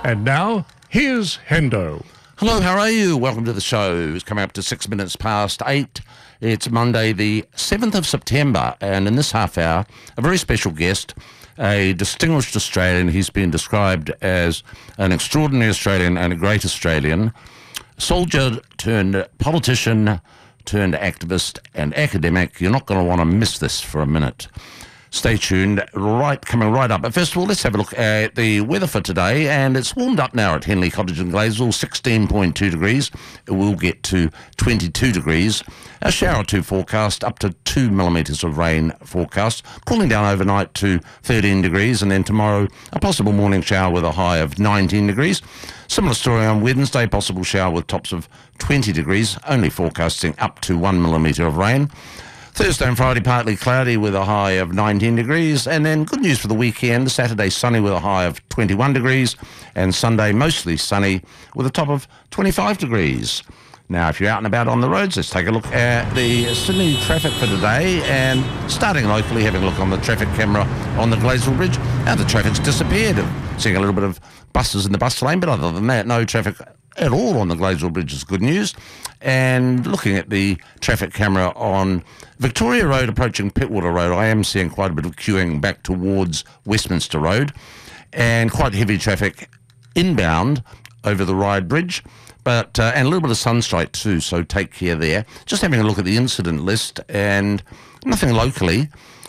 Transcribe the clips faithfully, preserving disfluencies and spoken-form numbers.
And now, here's Hendo. Hello, how are you? Welcome to the show. It's coming up to six minutes past eight. It's Monday, the seventh of September, and in this half hour, a very special guest, a distinguished Australian. He's been described as an extraordinary Australian and a great Australian, soldier turned politician turned activist and academic. You're not going to want to miss this for a minute. Stay tuned, right, coming right up. But first of all, let's have a look at the weather for today, and it's warmed up now at Henley Cottage in Gladesville, sixteen point two degrees. It will get to twenty-two degrees. A shower or two forecast, up to two millimetres of rain forecast. Cooling down overnight to thirteen degrees, and then tomorrow a possible morning shower with a high of nineteen degrees. Similar story on Wednesday, possible shower with tops of twenty degrees, only forecasting up to one millimetre of rain. Thursday and Friday partly cloudy with a high of nineteen degrees, and then good news for the weekend, Saturday sunny with a high of twenty-one degrees, and Sunday mostly sunny with a top of twenty-five degrees. Now, if you're out and about on the roads, let's take a look at the Sydney traffic for today, and starting locally, having a look on the traffic camera on the Gladesville Bridge. Now the traffic's disappeared. Seeing a little bit of buses in the bus lane, but other than that, no traffic at all on the Gladesville Bridge is good news. And looking at the traffic camera on Victoria Road approaching Pittwater Road, I am seeing quite a bit of queuing back towards Westminster Road, and quite heavy traffic inbound over the Ryde Bridge, but uh, and a little bit of sunstrike too, so take care there. Just having a look at the incident list, and nothing locally.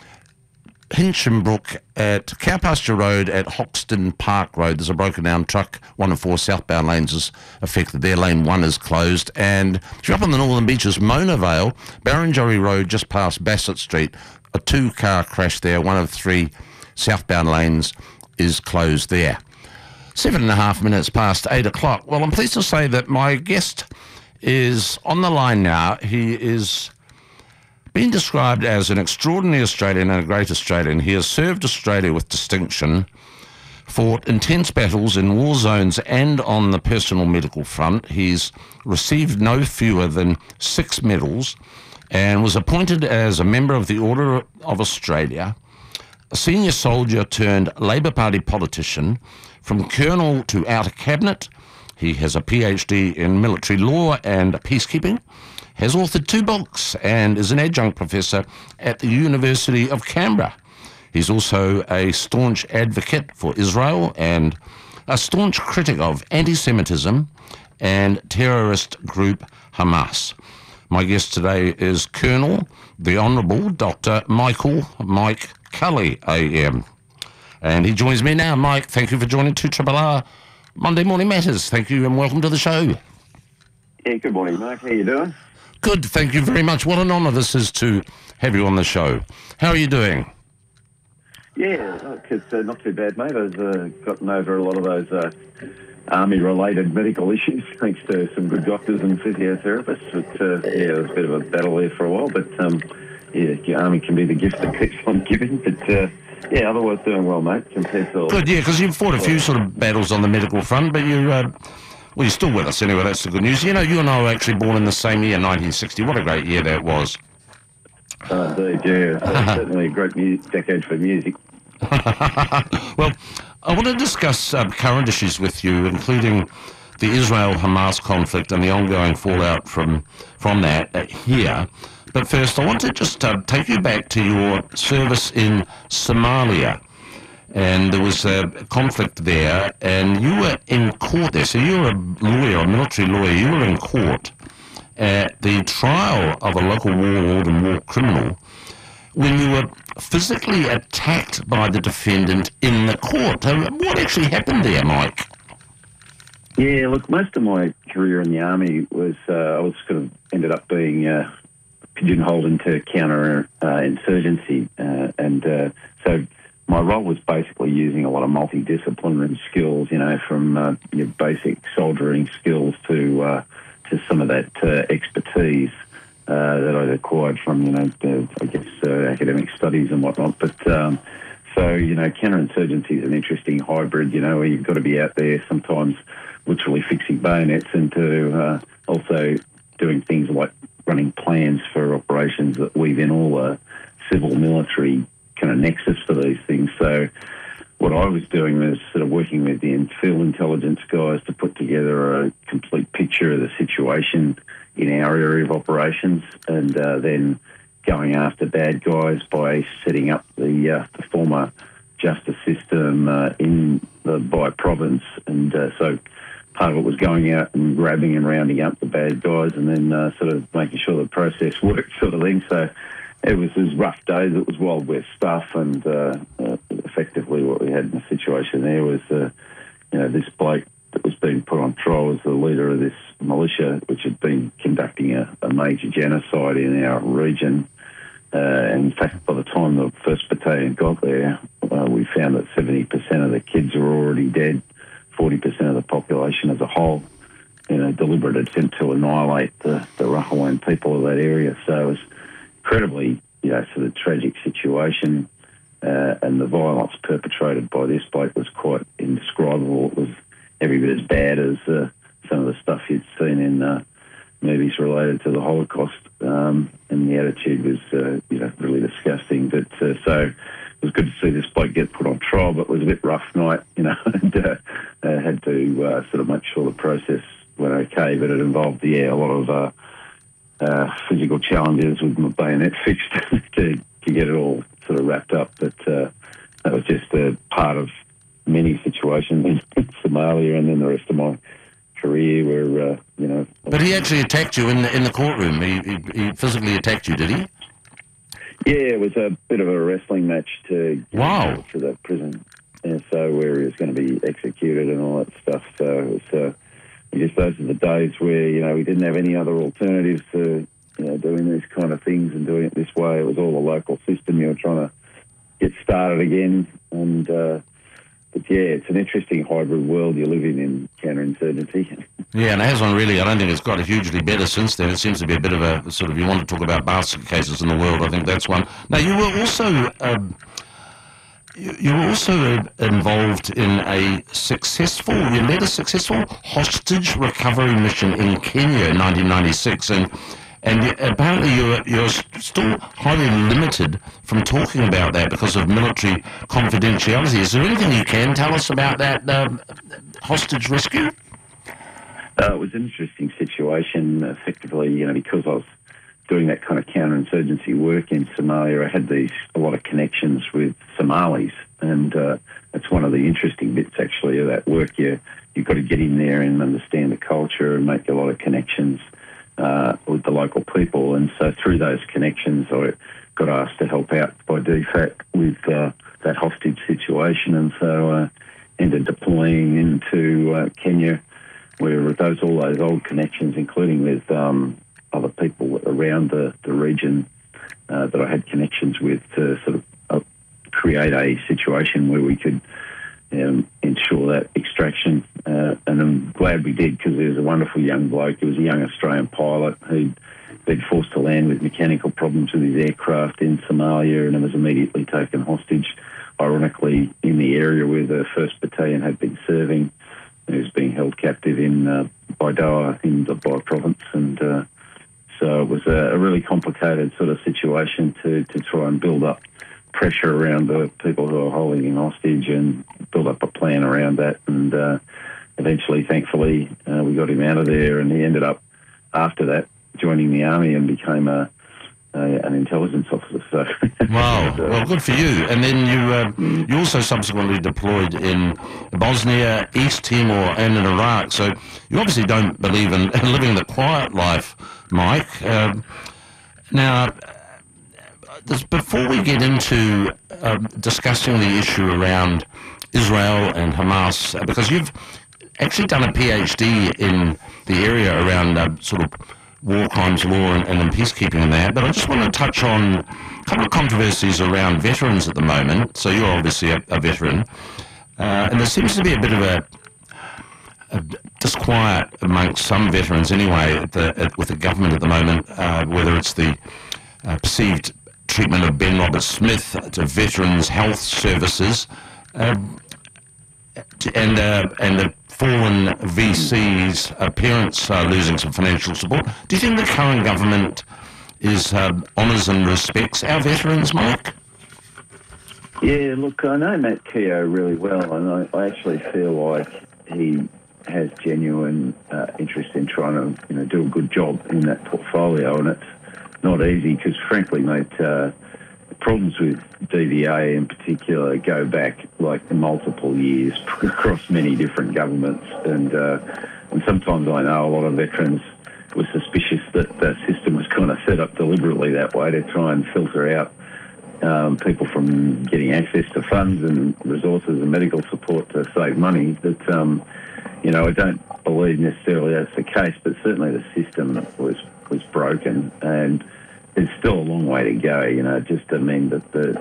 Hinchinbrook at Cowpasture Road at Hoxton Park Road, there's a broken down truck. One and four southbound lanes is affected there. Lane one is closed. And if you're up on the Northern Beaches, Mona Vale, Barrenjoey Road just past Bassett Street, a two car crash there. One of three southbound lanes is closed there. Seven and a half minutes past eight o'clock. Well, I'm pleased to say that my guest is on the line now. He is been described as an extraordinary Australian and a great Australian. He has served Australia with distinction, fought intense battles in war zones and on the personal medical front. He's received no fewer than six medals and was appointed as a member of the Order of Australia, a senior soldier turned Labor Party politician, from colonel to outer cabinet. He has a P H D in military law and peacekeeping, has authored two books, and is an adjunct professor at the University of Canberra. He's also a staunch advocate for Israel and a staunch critic of anti-Semitism and terrorist group Hamas. My guest today is Colonel, the Honourable Doctor Michael Mike Cully, A M. And he joins me now. Mike, thank you for joining two R R R Monday Morning Matters. Thank you and welcome to the show. Yeah, good morning, Mark. How you doing? Good, thank you very much. What an honour this is to have you on the show. How are you doing? Yeah, look, it's uh, not too bad, mate. I've uh, gotten over a lot of those uh, army-related medical issues, thanks to some good doctors and physiotherapists. But, uh, yeah, it was a bit of a battle there for a while. But, um, yeah, your army can be the gift that keeps on giving. But, uh, yeah, otherwise doing well, mate, compared to... Good, yeah, because you've fought a few sort of battles on the medical front, but you... Uh, Well, you're still with us anyway, that's the good news. You know, you and I were actually born in the same year, nineteen sixty. What a great year that was. Uh, indeed, yeah. Uh, certainly a great mu- decade for music. Well, I want to discuss uh, current issues with you, including the Israel-Hamas conflict and the ongoing fallout from, from that uh, here. But first, I want to just uh, take you back to your service in Somalia. And there was a conflict there, and you were in court there. So you were a lawyer, a military lawyer. You were in court at the trial of a local warlord and war criminal when you were physically attacked by the defendant in the court. Uh, What actually happened there, Mike? Yeah, look, most of my career in the Army was, uh, I was sort of ended up being uh, pigeonholed into counter-insurgency. Uh, uh, and uh, so my role was basically using a lot of multidisciplinary skills, you know, from uh, your basic soldiering skills to uh, to some of that uh, expertise uh, that I'd acquired from, you know, the, I guess, uh, academic studies and whatnot. But um, so, you know, counterinsurgency is an interesting hybrid, you know, where you've got to be out there sometimes literally fixing bayonets and to uh, also doing things like running plans for operations that weave in all the civil military kind of nexus for these things. So what I was doing was sort of working with the field intelligence guys to put together a complete picture of the situation in our area of operations, and uh, then going after bad guys by setting up the, uh, the former justice system uh, in the by province. And uh, so part of it was going out and grabbing and rounding up the bad guys, and then uh, sort of making sure the process worked, sort of thing. So it was those rough days. It was Wild West stuff, and uh, uh, effectively what we had in the situation there was, uh, you know, this bloke that was being put on trial as the leader of this militia, which had been conducting a, a major genocide in our region. Uh, and in fact, by the time the first Battalion got there, uh, we found that seventy percent of the kids were already dead, forty percent of the population as a whole, in a deliberate attempt to annihilate the, the Rakhine people of that area. So it was incredibly, you know, sort of tragic situation, uh, and the violence perpetrated by this bloke was quite indescribable. It was every bit as bad as uh, some of the stuff you'd seen in uh, movies related to the Holocaust, um, and the attitude was, uh, you know, really disgusting. But uh, so it was good to see this bloke get put on trial, but it was a bit rough night, you know, and uh, uh, had to uh, sort of make sure the process went okay. But it involved, yeah, a lot of uh, uh, physical challenges with my bayonet fixed to to get it all sort of wrapped up. But uh, that was just a part of many situations in, in Somalia, and then the rest of my career where, uh, you know... But he actually attacked you in the, in the courtroom. He, he, he physically attacked you, did he? Yeah, it was a bit of a wrestling match to get wow. him to the prison. And so where he was going to be executed and all that stuff. So it was uh, just those are the days where, you know, we didn't have any other alternatives to, you know, doing these kind of things and doing it this way. It was all a local system. You were trying to get started again. And... Uh, But yeah, it's an interesting hybrid world you're living in, counterinsurgency. Yeah, and it hasn't really, I don't think it's got hugely better since then. It seems to be a bit of a sort of, you want to talk about basket cases in the world, I think that's one. Now, you were also, um, you, you were also involved in a successful, you led a successful hostage recovery mission in Kenya in nineteen ninety-six, and And apparently you're, you're still highly limited from talking about that because of military confidentiality. Is there anything you can tell us about that um, hostage rescue? Uh, it was an interesting situation, effectively, you know, because I was doing that kind of counterinsurgency work in Somalia. I had these a lot of connections with Somalis, and uh, that's one of the interesting bits, actually, of that work. You, you've got to get in there and understand the culture and make a lot of connections Uh, with the local people. And so through those connections, I got asked to help out by D FAT with uh, that hostage situation, and so uh, ended deploying into uh, Kenya, where those all those old connections, including with um, other people around the, the region uh, that I had connections with, to sort of uh, create a situation where we could Um, ensure that extraction, uh, and I'm glad we did, because he was a wonderful young bloke. He was a young Australian pilot who'd been forced to land with mechanical problems with his aircraft in Somalia, and was immediately taken hostage, ironically, in the area where the first Battalion had been serving. He was being held captive in uh, Baidoa in the Bai province, and uh, so it was a, a really complicated sort of situation to, to try and build up pressure around the people who are holding him hostage and build up a plan around that. And uh, eventually, thankfully, uh, we got him out of there, and he ended up, after that, joining the army and became a, a an intelligence officer. So wow, well, good for you. And then you uh, you also subsequently deployed in Bosnia, East Timor, and in Iraq. So you obviously don't believe in, in living the quiet life, Mike. Um, now, before we get into uh, discussing the issue around Israel and Hamas, uh, because you've actually done a PhD in the area around uh, sort of war crimes law and, and in peacekeeping and that, but I just want to touch on a couple of controversies around veterans at the moment. So you're obviously a, a veteran, uh, and there seems to be a bit of a, a disquiet amongst some veterans anyway at the, at, with the government at the moment, uh, whether it's the uh, perceived treatment of Ben Roberts-Smith to Veterans Health Services, um, and uh, and the fallen V C's appearance uh, losing some financial support. Do you think the current government is uh, honours and respects our veterans, Mike? Yeah, look, I know Matt Keogh really well, and I, I actually feel like he has genuine uh, interest in trying to, you know, do a good job in that portfolio, and it's not easy because, frankly, mate, uh, the problems with D V A in particular go back like multiple years across many different governments, and uh, and sometimes I know a lot of veterans were suspicious that the system was kind of set up deliberately that way to try and filter out Um, people from getting access to funds and resources and medical support to save money. But, um, you know, I don't believe necessarily that's the case, but certainly the system was, was broken, and there's still a long way to go, you know, just to mean that the,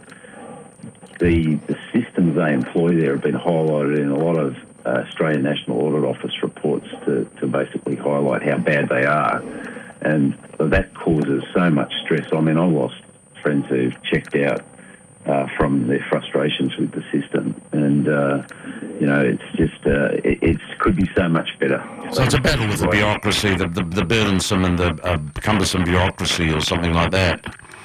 the, the systems they employ there have been highlighted in a lot of uh, Australian National Audit Office reports to, to basically highlight how bad they are. And that causes so much stress. I mean, I lost friends who've checked out uh, from their frustrations with the system, and uh, you know, it's just uh, it it's, could be so much better. So it's a battle with the bureaucracy, the, the, the burdensome and the uh, cumbersome bureaucracy, or something like that.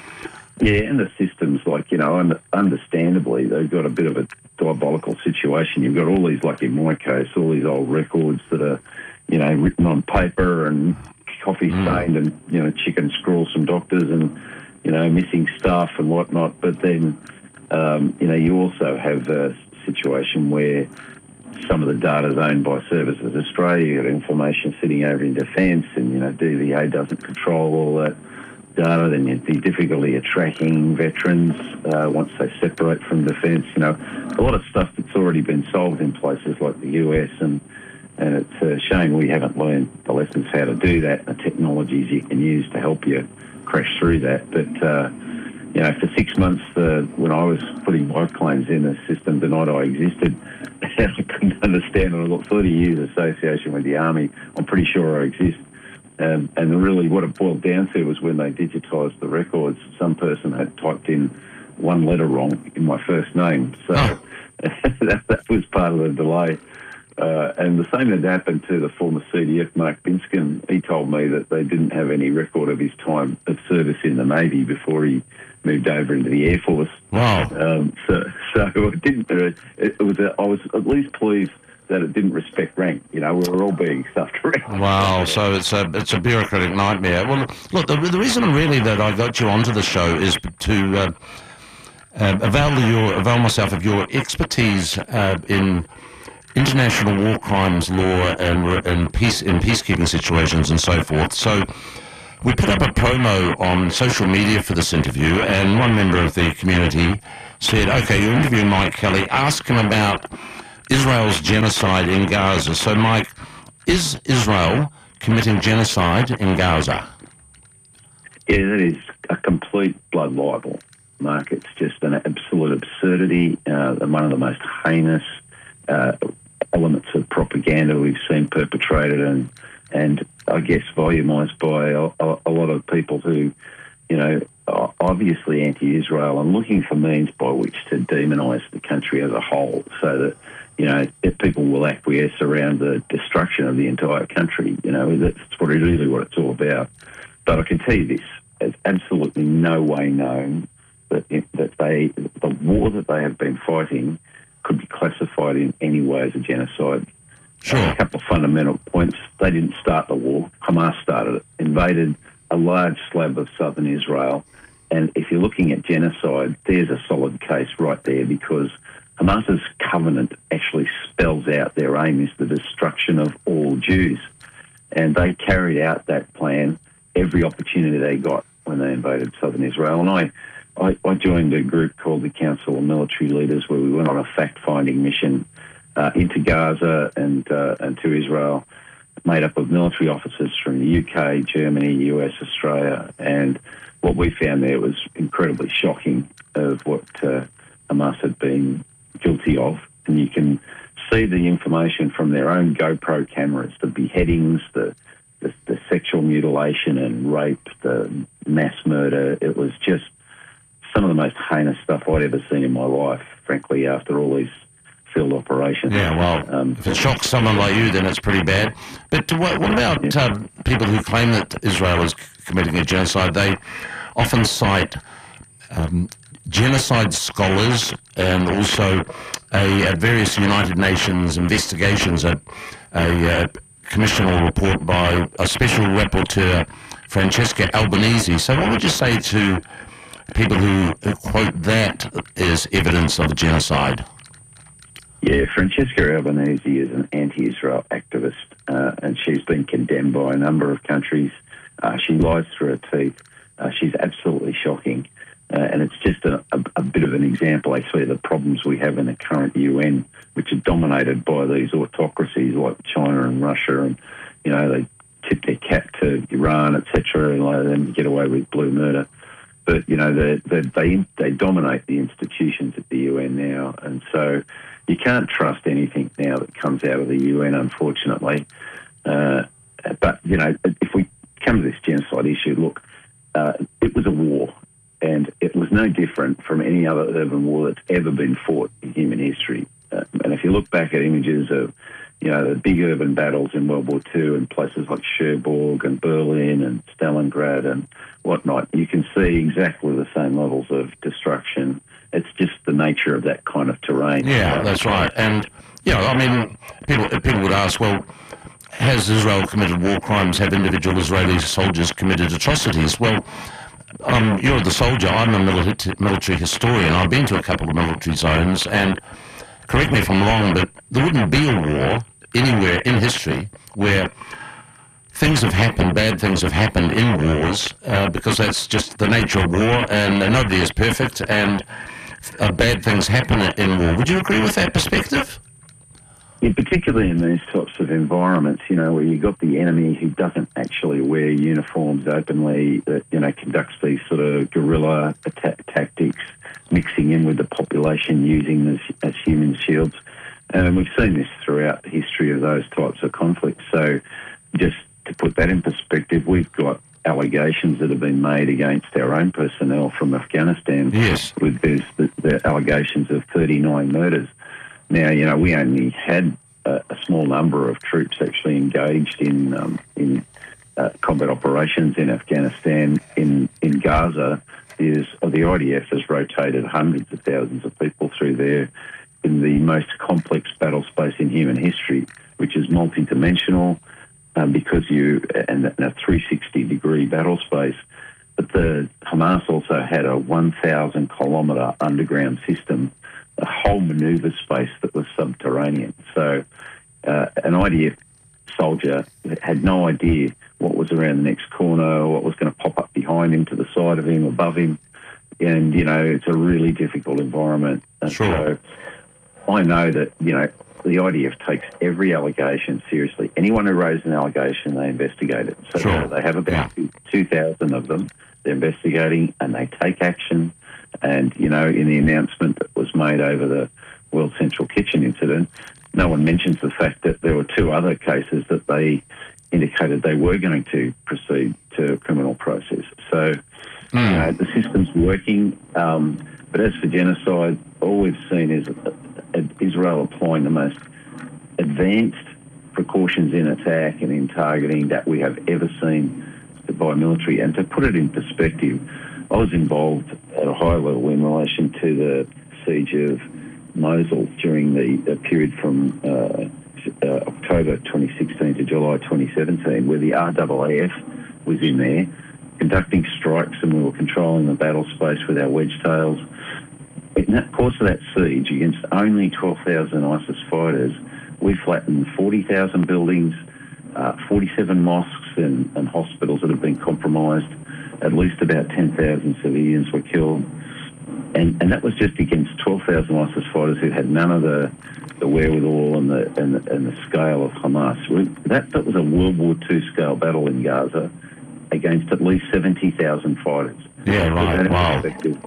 Yeah, and the systems, like, you know, un- understandably, they've got a bit of a diabolical situation. You've got all these, like in my case, all these old records that are, you know, written on paper and coffee stained, mm. and, you know, chicken scrawls from doctors, and, you know, missing staff and whatnot. But then, um, you know, you also have a situation where some of the data is owned by Services Australia. You've got information sitting over in Defence, and, you know, D V A doesn't control all that data. Then you have the difficulty of tracking veterans uh, once they separate from Defence. You know, a lot of stuff that's already been solved in places like the U S, and and it's a shame we haven't learned the lessons how to do that, and the technologies you can use to help you crash through that. But, uh, you know, for six months, uh, when I was putting my claims in, the system denied I existed. I couldn't understand it. I've got thirty years association with the Army. I'm pretty sure I exist. Um, and really what it boiled down to was when they digitised the records, some person had typed in one letter wrong in my first name. So oh. that, that was part of the delay. Uh, and the same had happened to the former C D F, Mark Binskin. He told me that they didn't have any record of his time of service in the Navy before he moved over into the Air Force. Wow. Um, so, so it didn't. Uh, it was. A, I was at least pleased that it didn't respect rank. You know, we were all being stuffed around. Wow. So it's a it's a bureaucratic nightmare. Well, look, the, the reason really that I got you onto the show is to uh, uh, avail your avail myself of your expertise uh, in international war crimes law and and peace in peacekeeping situations and so forth. So we put up a promo on social media for this interview, and one member of the community said, "Okay, you're interviewing Mike Kelly. Ask him about Israel's genocide in Gaza." So, Mike, is Israel committing genocide in Gaza? Yeah, that is a complete blood libel, Mark. It's just an absolute absurdity, uh, and one of the most heinous uh, elements of propaganda we've seen perpetrated, and and I guess volumised by a, a, a lot of people who, you know, are obviously anti-Israel and looking for means by which to demonise the country as a whole, so that, you know, if people will acquiesce around the destruction of the entire country. You know, that's what really what it's all about. But I can tell you this: there's absolutely no way known that it, that they the war that they have been fighting could be classified in any way as a genocide. Sure. Uh, a couple of fundamental points. They didn't start the war. Hamas started it, invaded a large slab of southern Israel. And if you're looking at genocide, there's a solid case right there, because Hamas's covenant actually spells out their aim is the destruction of all Jews. And they carried out that plan every opportunity they got when they invaded southern Israel. And I, I, I joined a group called the Council of Military Leaders, where we went on a fact-finding mission uh, into Gaza and, uh, and to Israel, made up of military officers from the U K, Germany, U S, Australia. And what we found there was incredibly shocking of what uh, Hamas had been guilty of. And you can see the information from their own GoPro cameras, the beheadings, the, the, the sexual mutilation and rape, the mass murder. It was just some of the most heinous stuff I'd ever seen in my life, frankly, after all these field operations. Yeah, well, um, if it shocks someone like you, then it's pretty bad. But what, what about uh, people who claim that Israel is committing a genocide? They often cite um, genocide scholars and also a, a various United Nations investigations, a, a, a commissional report by a special rapporteur, Francesca Albanese. So what would you say to people who, who quote that as evidence of genocide? Yeah, Francesca Albanese is an anti-Israel activist, uh, and she's been condemned by a number of countries. Uh, she lies through her teeth. Uh, she's absolutely shocking. Uh, and it's just a, a, a bit of an example, actually, of the problems we have in the current U N, which are dominated by these autocracies like China and Russia. And, you know, they tip their cap to Iran, et cetera, and allow them to get away with blue murder. But, you know, they, they, they, they dominate the institutions at the U N now. And so you can't trust anything now that comes out of the U N, unfortunately. Uh, but, you know, if we come to this genocide issue, look, uh, it was a war. And it was no different from any other urban war that's ever been fought in human history. Uh, and if you look back at images of, you know, the big urban battles in World War Two in places like Cherbourg and Berlin and Stalingrad and whatnot, you can see exactly the same levels of destruction. It's just the nature of that kind of terrain. Yeah, that's right. And, you know, I mean, people, people would ask, well, has Israel committed war crimes? Have individual Israeli soldiers committed atrocities? Well, Um, you're the soldier, I'm a military, military historian. I've been to a couple of military zones, and correct me if I'm wrong, but there wouldn't be a war anywhere in history where things have happened, bad things have happened in wars, uh, because that's just the nature of war, and nobody is perfect, and uh, bad things happen in war. Would you agree with that perspective? Yeah, particularly in these types of environments, you know, where you've got the enemy who doesn't actually wear uniforms openly, that, you know, conducts these sort of guerrilla attack tactics, mixing in with the population, using this as human shields. And we've seen this throughout the history of those types of conflicts. So just to put that in perspective, we've got allegations that have been made against our own personnel from Afghanistan. Yes. With this, the, the allegations of thirty-nine murders. Now, you know, we only had a, a small number of troops actually engaged in um, in uh, combat operations in Afghanistan. In in Gaza, is uh, the I D F has rotated hundreds of thousands of people through there in the most complex battle space in human history, which is multidimensional um, because you and, and a three sixty degree battle space. But the Hamas also had a one thousand kilometre underground system, a whole manoeuvre space that was subterranean. So uh, an I D F soldier had no idea what was around the next corner, what was going to pop up behind him, to the side of him, above him. And, you know, it's a really difficult environment. And sure. So I know that, you know, the I D F takes every allegation seriously. Anyone who raises an allegation, they investigate it. So sure. they have about yeah. two thousand of them. They're investigating and they take action. And, you know, in the announcement that was made over the World Central Kitchen incident, no one mentions the fact that there were two other cases that they indicated they were going to proceed to a criminal process. So, mm. you know, the system's working. Um, but as for genocide, all we've seen is Israel applying the most advanced precautions in attack and in targeting that we have ever seen by military. And to put it in perspective, I was involved at a high level in relation to the siege of Mosul during the, the period from uh, uh, October twenty sixteen to July twenty seventeen, where the R A A F was in there conducting strikes, and we were controlling the battle space with our wedge tails. In that course of that siege, against only twelve thousand ISIS fighters, we flattened forty thousand buildings, uh, forty-seven mosques and, and hospitals that have been compromised. At least about ten thousand civilians were killed. And and that was just against twelve thousand ISIS fighters who had none of the, the wherewithal and the, and the and the scale of Hamas. We, that, that was a World War Two scale battle in Gaza against at least seventy thousand fighters. Yeah, right, wow.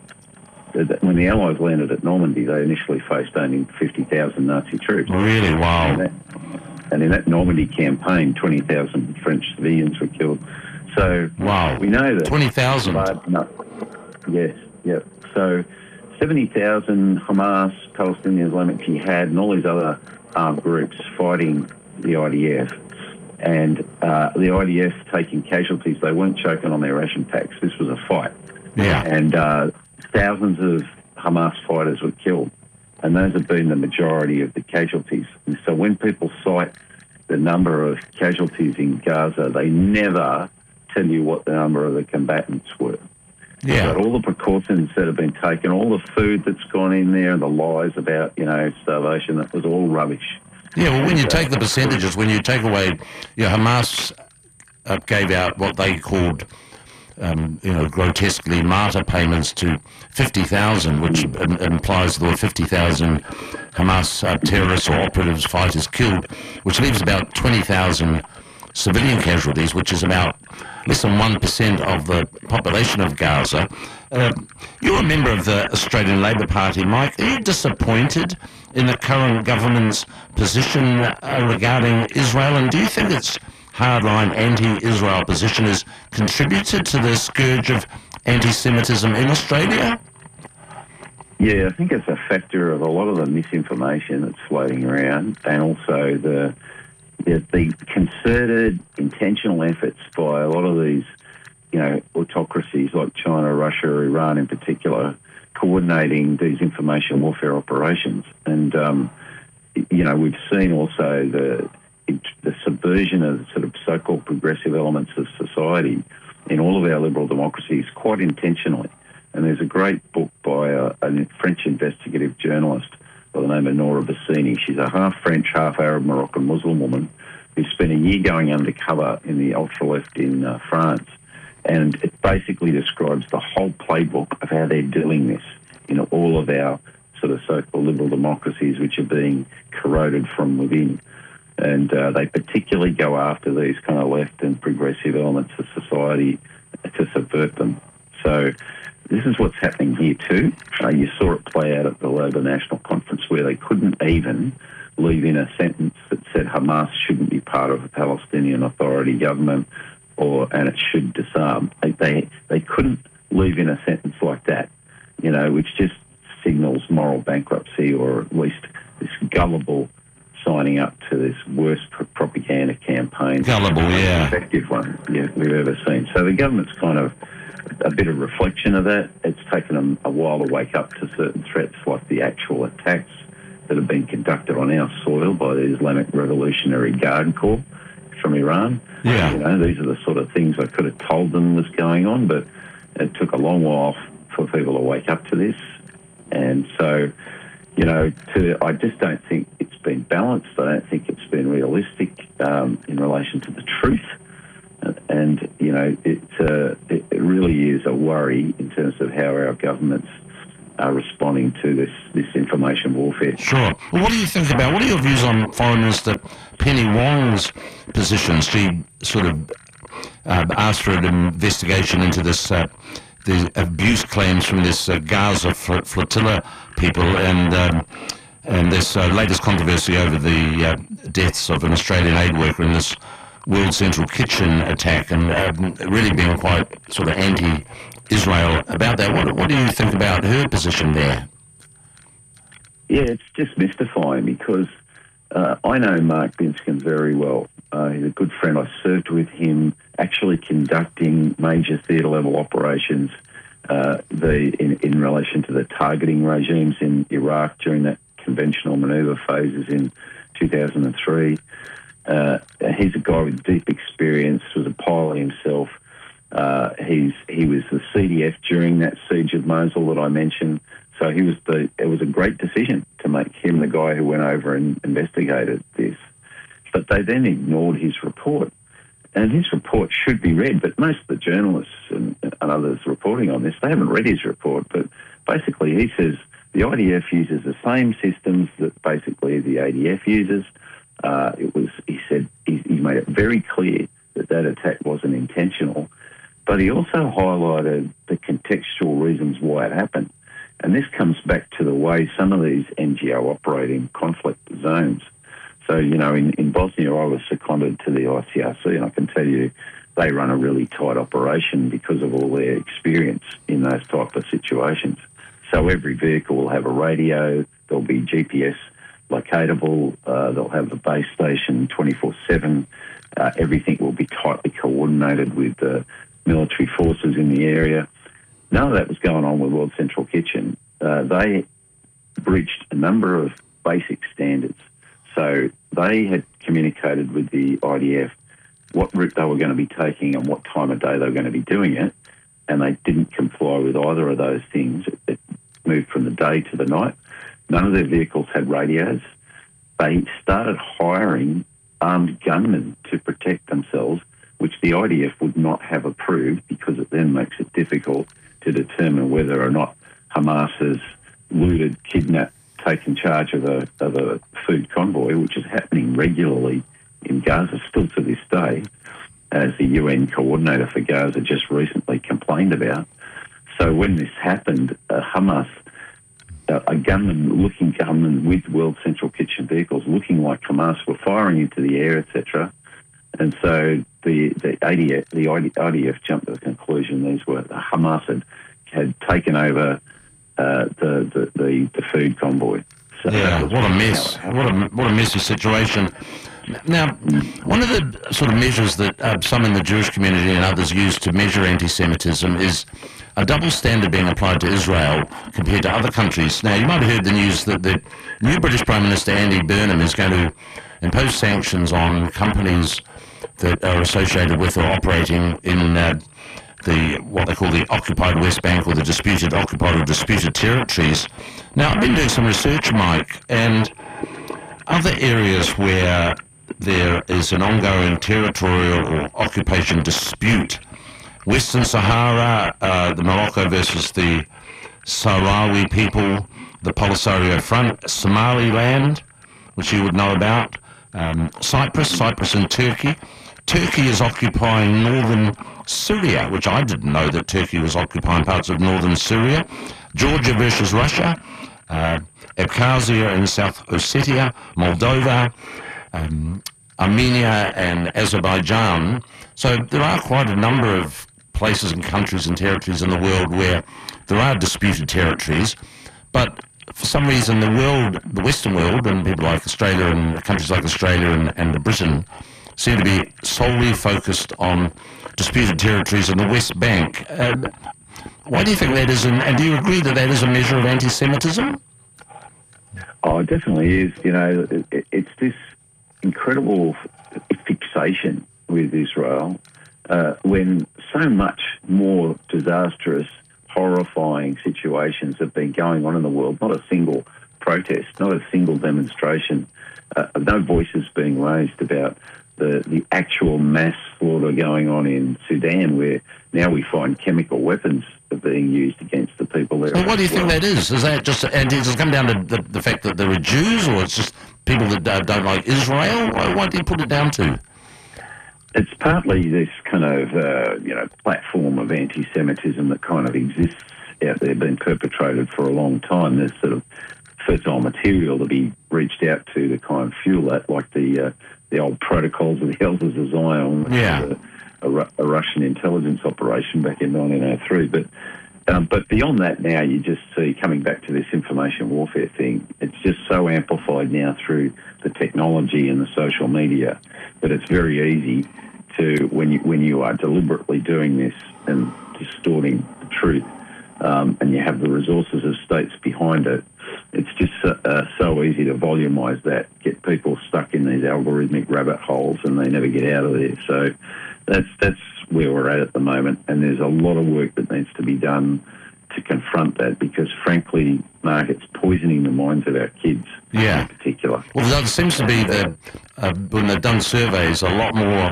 When the Allies landed at Normandy, they initially faced only fifty thousand Nazi troops. Really, wow. And, that, and in that Normandy campaign, twenty thousand French civilians were killed. So wow. we know that... twenty thousand? No, yes, yeah. So seventy thousand Hamas, Palestinian Islamic Jihad, and all these other armed groups fighting the I D F. And uh, the I D F taking casualties. They weren't choking on their ration packs. This was a fight. Yeah. And uh, thousands of Hamas fighters were killed, and those have been the majority of the casualties. And so when people cite the number of casualties in Gaza, they never tell you what the number of the combatants were. Yeah. But all the precautions that have been taken, all the food that's gone in there, and the lies about, you know, starvation, that was all rubbish. Yeah, well, when you take the percentages, when you take away, you know, Hamas uh, gave out what they called, um, you know, grotesquely martyr payments to fifty thousand, which im- implies there were fifty thousand Hamas uh, terrorists or operatives, fighters killed, which leaves about twenty thousand civilian casualties, which is about less than one percent of the population of Gaza. Uh, you're a member of the Australian Labor Party, Mike. Are you disappointed in the current government's position uh, regarding Israel? And do you think its hardline anti-Israel position has contributed to the scourge of anti-Semitism in Australia? Yeah, I think it's a factor of a lot of the misinformation that's floating around, and also the the, the concerted, intentional efforts by a lot of these, you know, autocracies like China, Russia, Iran in particular, coordinating these information warfare operations. And, um, you know, we've seen also the the subversion of sort of so-called progressive elements of society in all of our liberal democracies quite intentionally. And there's a great book by a, a French investigative journalist by the name of Nora Bassini. She's a half French, half Arab Moroccan Muslim woman who spent a year going undercover in the ultra-left in uh, France. And it basically describes the whole playbook of how they're doing this in all of our sort of so-called liberal democracies, which are being corroded from within. And uh, they particularly go after these kind of left and progressive elements of society to subvert them. So this is what's happening here too. Uh, you saw it play out at the Labour National Conference, where they couldn't even leave in a sentence that said Hamas shouldn't be part of a Palestinian Authority government, or and it should disarm. They, they they couldn't leave in a sentence like that, you know, which just signals moral bankruptcy, or at least this gullible signing up to this worst pro- propaganda campaign. Gullible, yeah. Effective one yeah, we've ever seen. So the government's kind of a bit of reflection of that. It's taken them a while to wake up to certain threats like the actual attacks that have been conducted on our soil by the Islamic Revolutionary Guard Corps from Iran. Yeah. You know, these are the sort of things I could have told them was going on, but it took a long while for people to wake up to this. And so, you know, to, I just don't think it's been balanced. I don't think it's been realistic um, in relation to the truth. And, you know, it, uh, it, it really is a worry in terms of how our governments are responding to this, this information warfare. Sure. Well, what do you think about, what are your views on Foreign Minister Penny Wong's position? She sort of uh, asked for an investigation into this, uh, the abuse claims from this uh, Gaza fl- flotilla people, and um, and this uh, latest controversy over the uh, deaths of an Australian aid worker in this World Central Kitchen attack, and um, really being quite sort of anti-Israel about that. What, what do you think about her position there? Yeah, it's just mystifying because uh, I know Mark Binskin very well. Uh, he's a good friend. I served with him actually conducting major theatre level operations uh, the in, in relation to the targeting regimes in Iraq during that conventional manoeuvre phases in two thousand three. Uh, he's a guy with deep experience, was a pilot himself. Uh, he's he was the C D F during that siege of Mosul that I mentioned. So he was the. It was a great decision to make him the guy who went over and investigated this. But they then ignored his report, and his report should be read. But most of the journalists and, and others reporting on this, they haven't read his report. But basically, he says the I D F uses the same systems that basically the A D F uses. Uh, it was. He said he, he made it very clear that that attack wasn't intentional, but he also highlighted the contextual reasons why it happened. And this comes back to the way some of these N G O operate in conflict zones. So, you know, in, in Bosnia, I was seconded to the I C R C, and I can tell you they run a really tight operation because of all their experience in those type of situations. So every vehicle will have a radio, there'll be G P S locatable, uh, they'll have a base station twenty-four seven, uh, everything will be tightly coordinated with the military forces in the area. none of that was going on with World Central Kitchen. Uh, they breached a number of basic standards. So they had communicated with the I D F what route they were going to be taking and what time of day they were going to be doing it, and they didn't comply with either of those things. It, it moved from the day to the night. None of their vehicles had radios. They started hiring armed gunmen to protect themselves, which the I D F would not have approved because it then makes it difficult to determine whether or not Hamas has looted, kidnapped, taken charge of a, of a food convoy, which is happening regularly in Gaza still to this day, as the U N coordinator for Gaza just recently complained about. So when this happened, uh, Hamas, uh, a gunman, looking gunman with World Central Kitchen vehicles looking like Hamas, were firing into the air, et cetera. And so the the A D F, the I D F jumped to the conclusion these were the Hamas had, had taken over uh, the, the, the the food convoy. So yeah, what a mess! What a what a messy situation. Now, one of the sort of measures that uh, some in the Jewish community and others use to measure anti-Semitism is a double standard being applied to Israel compared to other countries. Now, you might have heard the news that the new British Prime Minister Andy Burnham is going to impose sanctions on companies that are associated with or operating in uh, the what they call the occupied West Bank or the disputed occupied or disputed territories. Now, I've been doing some research, Mike, and other areas where there is an ongoing territorial or occupation dispute. Western Sahara, uh, the Morocco versus the Sahrawi people, the Polisario Front, Somaliland, which you would know about, um, Cyprus, Cyprus and Turkey. Turkey is occupying northern Syria, which I didn't know that Turkey was occupying parts of northern Syria. Georgia versus Russia, uh, Abkhazia and South Ossetia, Moldova, um, Armenia and Azerbaijan. So there are quite a number of places and countries and territories in the world where there are disputed territories, but for some reason the world, the Western world, and people like Australia and countries like Australia and, and Britain seem to be solely focused on disputed territories in the West Bank. Um, why do you think that is, and, and do you agree that that is a measure of anti-Semitism? Oh, it definitely is. You know, it, it's this incredible fixation with Israel uh, when so much more disastrous, horrifying situations have been going on in the world. Not a single protest, not a single demonstration, uh, no voices being raised about the, the actual mass slaughter going on in Sudan, where now we find chemical weapons are being used against the people there. Well, what do you think that is? Is that just, and does it come down to the, the fact that there are Jews, or it's just people that uh, don't like Israel? Why, why do you put it down to? It's partly this kind of, uh, you know, platform of anti-Semitism that kind of exists out there, been perpetrated for a long time. There's sort of fertile material to be reached out to to kind of fuel that, like the uh, the old protocols of the Elders of Zion, which yeah. was a, a, a Russian intelligence operation back in nineteen oh three. But um, but beyond that, now you just see, coming back to this information warfare thing, it's just so amplified now through the technology and the social media that it's very easy to, when you when you are deliberately doing this and distorting the truth, um, and you have the resources of states behind it, it's just uh, so easy to volumise that, get people stuck in these algorithmic rabbit holes, and they never get out of there. So that's that's where we're at at the moment, and there's a lot of work that needs to be done to confront that, because frankly, Mark, it's poisoning the minds of our kids yeah. in particular. Well, there seems to be, the, uh, when they've done surveys, a lot more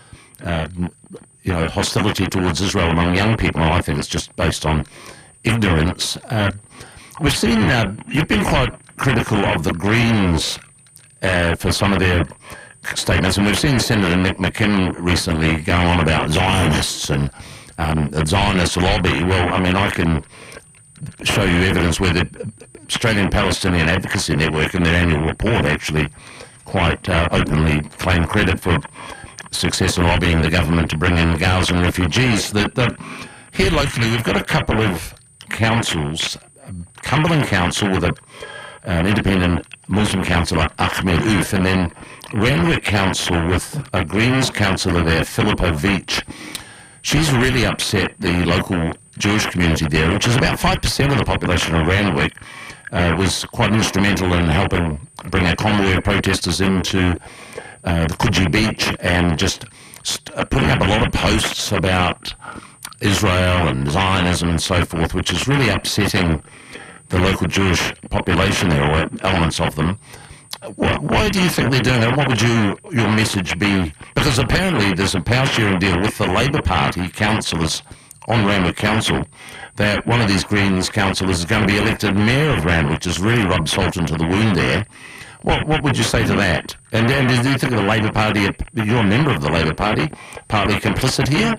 uh, you know, hostility towards Israel among young people. I think it's just based on ignorance. Uh, we've seen, uh, you've been quite critical of the Greens uh, for some of their statements, and we've seen Senator Nick McKim recently go on about Zionists and um, the Zionist lobby. Well, I mean, I can show you evidence where the Australian Palestinian Advocacy Network in their annual report actually quite uh, openly claim credit for success in lobbying the government to bring in Gazan refugees. That, that here locally we've got a couple of councils, Cumberland Council with a, an independent Muslim councillor, Ahmed Oof, and then Randwick Council with a Greens councillor there, Philippa Veach. She's really upset the local Jewish community there, which is about five percent of the population of Randwick, uh, was quite instrumental in helping bring a convoy of protesters into uh, the Coogee Beach and just st- uh, putting up a lot of posts about Israel and Zionism and so forth, which is really upsetting the local Jewish population there, or elements of them. Why, why do you think they're doing that? What would you, your message be? Because apparently there's a power sharing deal with the Labour Party councillors on Randwick Council, that one of these Greens councillors is going to be elected mayor of Randwick, which has really rubbed salt into the wound there. What what would you say to that? And, and do you think the Labour Party, you're a member of the Labour Party, partly complicit here?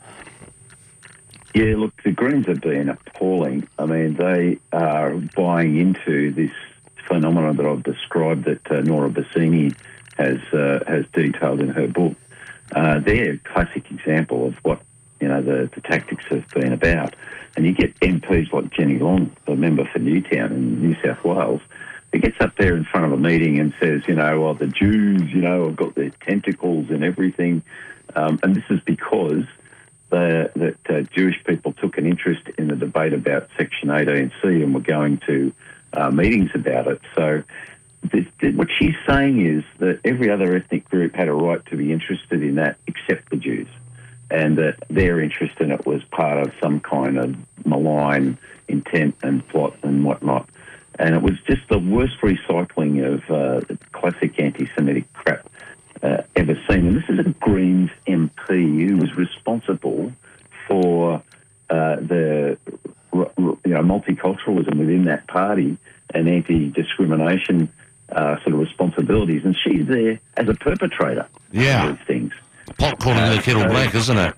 Yeah, look, the Greens have been appalling. I mean, they are buying into this phenomenon that I've described, that uh, Nora Bassini has uh, has detailed in her book. Uh, they're a classic example of what, you know, the, the tactics have been about. And you get M Ps like Jenny Long, the member for Newtown in New South Wales, who gets up there in front of a meeting and says, you know, well, the Jews, you know, have got their tentacles and everything. Um, and this is because the, that uh, Jewish people took an interest in the debate about Section eighteen C and were going to uh, meetings about it. So this, this, what she's saying is that every other ethnic group had a right to be interested in that except the Jews, and that their interest in it was part of some kind of malign intent and plot and whatnot. And it was just the worst recycling of uh, classic anti-Semitic crap uh, ever seen. And this is a Greens M P who was responsible for uh, the you know multiculturalism within that party and anti-discrimination uh, sort of responsibilities. And she's there as a perpetrator yeah. of these things. Pot calling uh, the kettle so, black, isn't it?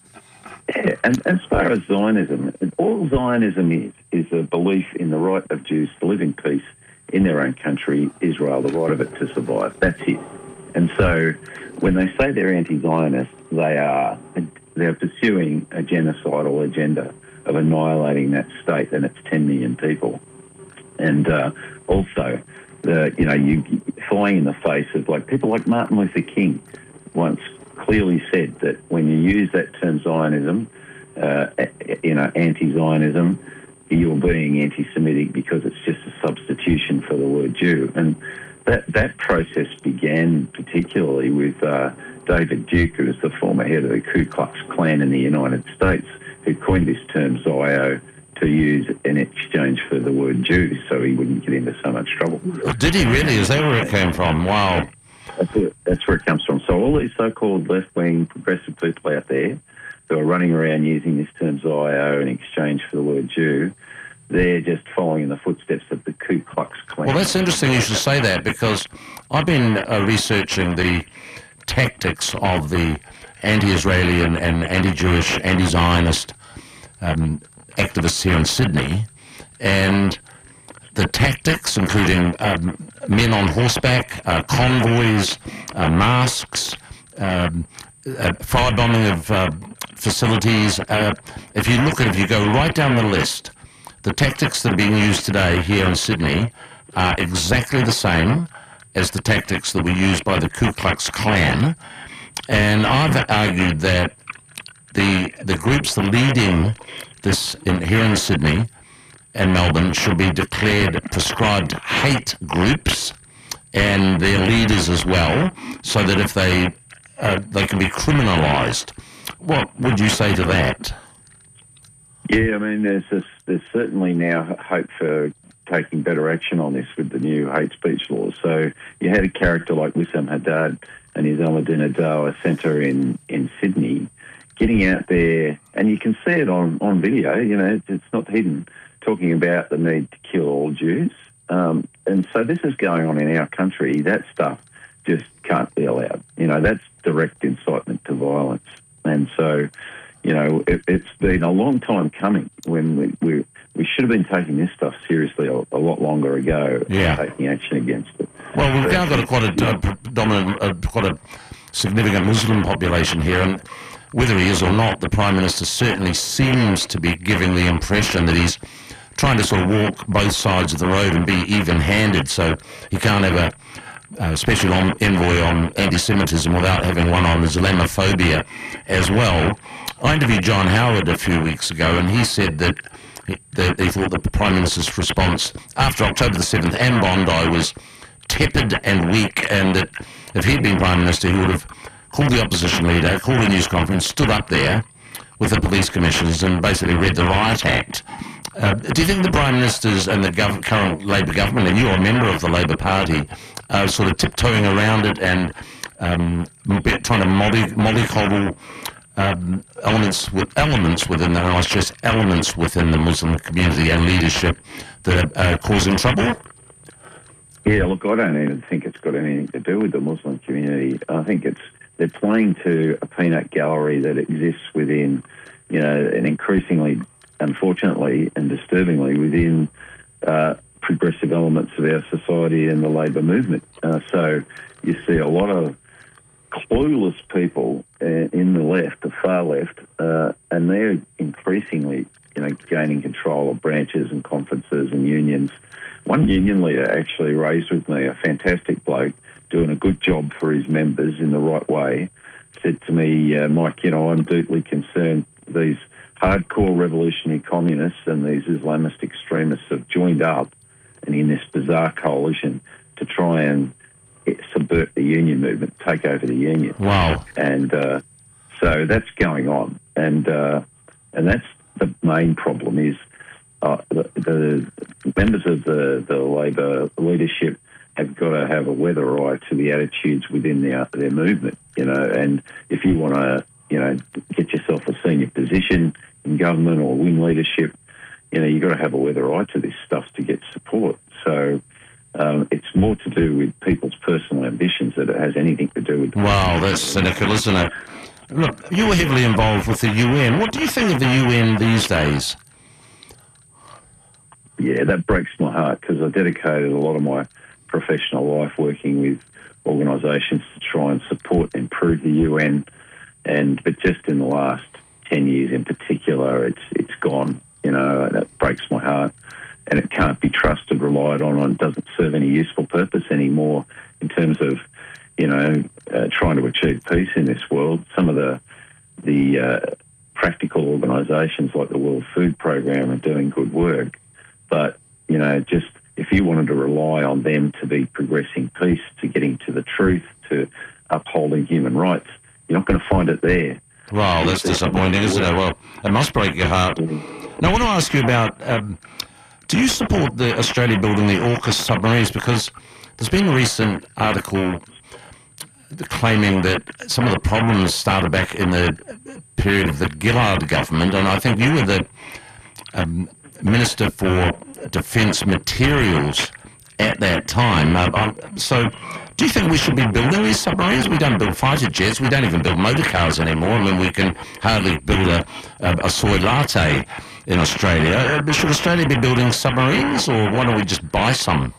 Yeah, and as far as Zionism, all Zionism is, is a belief in the right of Jews to live in peace in their own country, Israel, the right of it to survive. That's it. And so when they say they're anti-Zionist, they are they're pursuing a genocidal agenda of annihilating that state and its ten million people. And uh, also, the you know, you flying in the face of like people like Martin Luther King once clearly said that when you use that term Zionism, uh, you know, anti-Zionism, you're being anti-Semitic because it's just a substitution for the word Jew. And that that process began particularly with uh, David Duke, who was the former head of the Ku Klux Klan in the United States, who coined this term Zio to use in exchange for the word Jew so he wouldn't get into so much trouble. Did he really? Is that where it came from? Wow. That's where, that's where it comes from. So all these so-called left-wing progressive people out there who are running around using this term Zio in exchange for the word Jew, they're just following in the footsteps of the Ku Klux Klan. Well, that's interesting you should say that, because I've been uh, researching the tactics of the anti-Israeli and, and anti-Jewish, anti-Zionist um, activists here in Sydney, and the tactics, including um, men on horseback, uh, convoys, uh, masks, um, uh, firebombing of uh, facilities. Uh, if you look at, if you go right down the list, the tactics that are being used today here in Sydney are exactly the same as the tactics that were used by the Ku Klux Klan. And I've argued that the the groups that are leading this in, here in Sydney and Melbourne should be declared prescribed hate groups, and their leaders as well, so that if they uh, they can be criminalised. What would you say to that? Yeah, I mean, there's this, there's certainly now hope for taking better action on this with the new hate speech laws. So you had a character like Wissam Haddad and his Ahmadinejad Dawa Centre in, in Sydney getting out there, and you can see it on, on video, you know, it's, it's not hidden, talking about the need to kill all Jews. Um, and so this is going on in our country. That stuff just can't be allowed. You know, that's direct incitement to violence. And so, you know, it, it's been a long time coming when we, we we should have been taking this stuff seriously a, a lot longer ago, yeah. and taking action against it. Well, we've but, now got a, quite a, a predominant, uh, quite a significant Muslim population here, and whether he is or not, the Prime Minister certainly seems to be giving the impression that he's trying to sort of walk both sides of the road and be even-handed, so he can't have a uh, special envoy on anti-Semitism without having one on Islamophobia as well. I interviewed John Howard a few weeks ago, and he said that he, that he thought the Prime Minister's response after October the seventh and Bondi was tepid and weak, and that if he'd been Prime Minister, he would have called the opposition leader, called a news conference, stood up there with the police commissioners and basically read the Riot Act. Uh, do you think the Prime Ministers and the gov- current Labor government, and you're a member of the Labor Party, are sort of tiptoeing around it and um, trying to molly, mollycoddle um, elements with elements within the, and I stress elements within the Muslim community and leadership that are uh, causing trouble? Yeah, look, I don't even think it's got anything to do with the Muslim community. I think it's they're playing to a peanut gallery that exists within, you know, an increasingly, unfortunately and disturbingly, within uh, progressive elements of our society and the Labor movement. Uh, so you see a lot of clueless people uh, in the left, the far left, uh, and they're increasingly, you know, gaining control of branches and conferences and unions. One union leader actually raised with me, a fantastic bloke, doing a good job for his members in the right way, said to me, uh, Mike, you know, I'm deeply concerned these hardcore revolutionary communists and these Islamist extremists have joined up and in this bizarre coalition to try and subvert the union movement, take over the union. Wow. And uh, so that's going on. And uh, and that's the main problem is uh, the, the members of the, the Labor leadership have got to have a weather eye to the attitudes within their their movement, you know. And if you want to, you know, get yourself a senior position in government or win leadership, you know, you've got to have a weather eye to this stuff to get support. So um, it's more to do with people's personal ambitions than it has anything to do with... Wow, that's cynical, isn't it? Look, you were heavily involved with the U N. What do you think of the U N these days? Yeah, that breaks my heart because I dedicated a lot of my professional life working with organisations to try and support and improve the U N, and but just in the last ten years in particular, it's it's gone. You know, that breaks my heart, and it can't be trusted, relied on, and doesn't serve any useful purpose anymore in terms of, you know, uh, trying to achieve peace in this world. Some of the the uh, practical organisations like the World Food Programme are doing good work, but you know, just if you wanted to rely on them to be progressing peace, to getting to the truth, to upholding human rights, you're not going to find it there. Wow, that's disappointing, isn't it? Well, it must break your heart. Now, I want to ask you about, um, do you support the Australia building the AUKUS submarines? Because there's been a recent article claiming that some of the problems started back in the period of the Gillard government, and I think you were the um, Minister for Defence Materials at that time. Uh, so do you think we should be building these submarines? We don't build fighter jets. We don't even build motor cars anymore. I mean, we can hardly build a, a, a soy latte in Australia. Uh, should Australia be building submarines, or why don't we just buy some?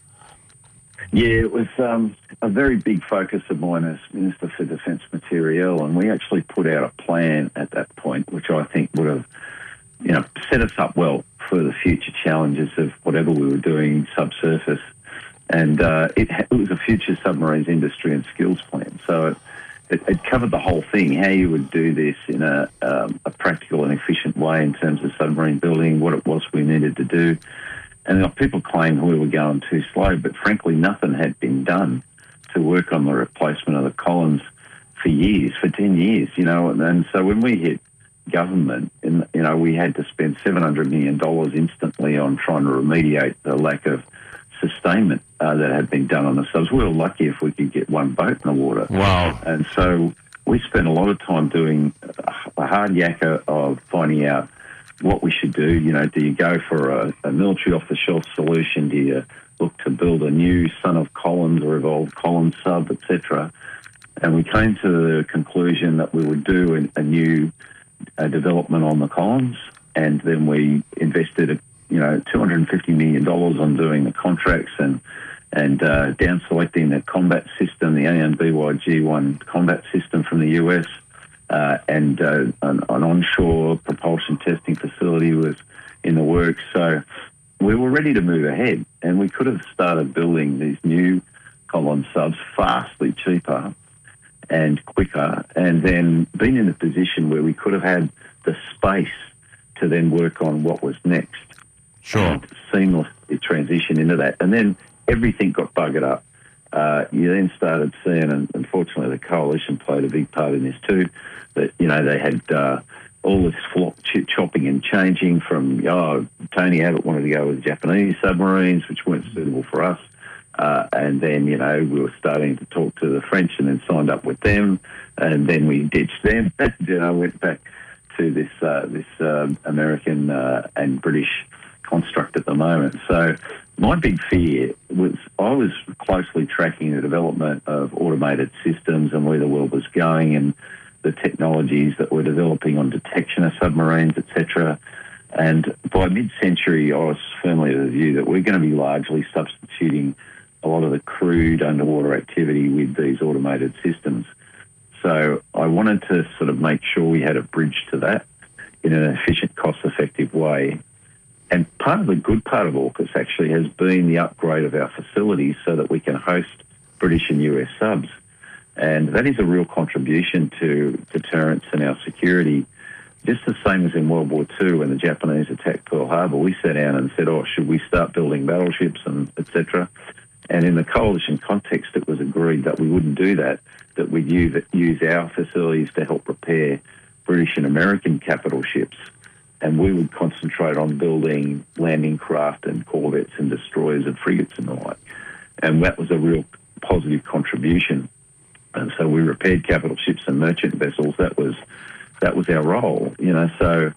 Yeah, it was um, a very big focus of mine as Minister for Defence Material, and we actually put out a plan at that point, which I think would have, you know, set us up well for the future challenges of whatever we were doing subsurface. And uh, it, it was a future submarines industry and skills plan. So it, it, it covered the whole thing, how you would do this in a, um, a practical and efficient way in terms of submarine building, what it was we needed to do. And you know, people claimed we were going too slow, but frankly, nothing had been done to work on the replacement of the Collins for years, for ten years, you know. And, and so when we hit government, and you know, we had to spend seven hundred million dollars instantly on trying to remediate the lack of sustainment uh, that had been done on the subs. We were lucky if we could get one boat in the water. Wow. And so we spent a lot of time doing a hard yakka of finding out what we should do. You know, do you go for a, a military off-the-shelf solution? Do you look to build a new Son of Collins or evolved Collins sub, et cetera? And we came to the conclusion that we would do a, a new a development on the Collins, and then we invested, you know, two hundred fifty million dollars on doing the contracts and and uh, down selecting the combat system, the A N B Y G one combat system from the U S, uh, and uh, an, an onshore propulsion testing facility was in the works. So we were ready to move ahead, and we could have started building these new Collins subs vastly cheaper and quicker, and then been in a position where we could have had the space to then work on what was next. Sure. And seamlessly transition into that. And then everything got buggered up. Uh, you then started seeing, and unfortunately the coalition played a big part in this too, that, you know, they had uh, all this flop ch- chopping and changing from, oh, Tony Abbott wanted to go with Japanese submarines, which weren't suitable for us. Uh, and then, you know, we were starting to talk to the French and then signed up with them. And then we ditched them. And, you know, went back to this, uh, this uh, American uh, and British construct at the moment. So my big fear was I was closely tracking the development of automated systems and where the world was going and the technologies that were developing on detection of submarines, et cetera. And by mid-century, I was firmly of the view that we're going to be largely substituting a lot of the crude underwater activity with these automated systems. So I wanted to sort of make sure we had a bridge to that in an efficient, cost-effective way. And part of the good part of AUKUS actually has been the upgrade of our facilities so that we can host British and U S subs. And that is a real contribution to deterrence and our security. Just the same as in World War Two when the Japanese attacked Pearl Harbor, we sat down and said, oh, should we start building battleships and et cetera? And in the coalition context, it was agreed that we wouldn't do that, that we'd use, use our facilities to help repair British and American capital ships. And we would concentrate on building landing craft and corvettes and destroyers and frigates and the like. And that was a real positive contribution. And so we repaired capital ships and merchant vessels. That was that was our role, you know. So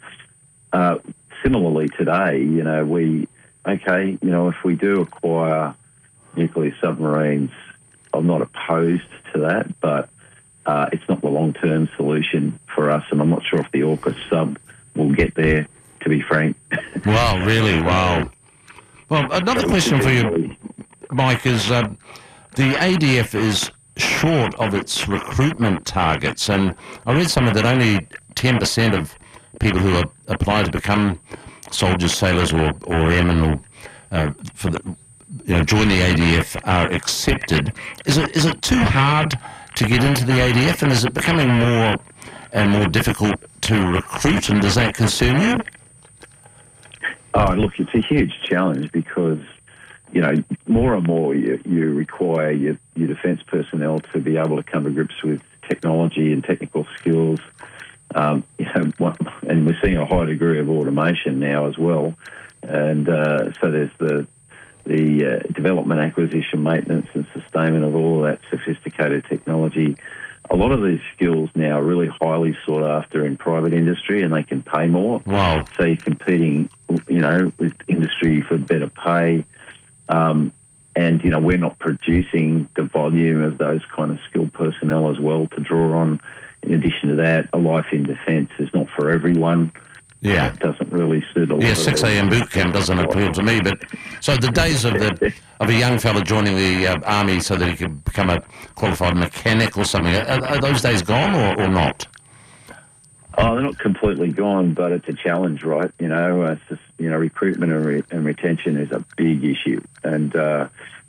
uh, similarly today, you know, we, okay, you know, if we do acquire nuclear submarines, I'm not opposed to that, but uh, it's not the long-term solution for us. And I'm not sure if the AUKUS sub will get there, to be frank. Wow, really? Wow. Well, another question for you, Mike, is uh, the A D F is short of its recruitment targets, and I read somewhere that only ten percent of people who are, apply to become soldiers, sailors, or, or airmen, or uh, for the, you know, join the A D F are accepted. Is it is it too hard to get into the A D F, and is it becoming more and more difficult to recruit, and does that concern you? Oh, look, it's a huge challenge because, you know, more and more you, you require your, your defence personnel to be able to come to grips with technology and technical skills. Um, you know, and we're seeing a high degree of automation now as well. And uh, so there's the the uh, development, acquisition, maintenance and sustainment of all of that sophisticated technology. A lot of these skills now are really highly sought after in private industry, and they can pay more. Wow. So you're competing, you know, with industry for better pay. Um, and, you know, we're not producing the volume of those kind of skilled personnel as well to draw on. In addition to that, a life in defence is not for everyone. Yeah. It doesn't really suit a lot Yeah, of six a.m. boot camp doesn't appeal to me, but so the days of the of a young fella joining the uh, army so that he could become a qualified mechanic or something, are, are those days gone or, or not? Oh, they're not completely gone, but it's a challenge, right? You know, uh, it's just, you know, recruitment and, re- and retention is a big issue, and uh,